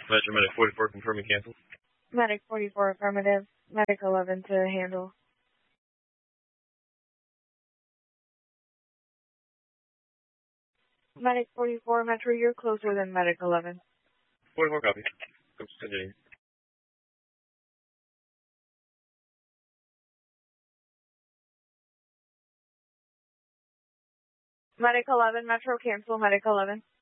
Metro Medic 44 confirming cancel. Medic 44 affirmative. Medic 11 to handle. Medic 44 Metro, you're close within Medic 11. 44 copy. Continue. Medic 11 Metro, cancel Medic 11.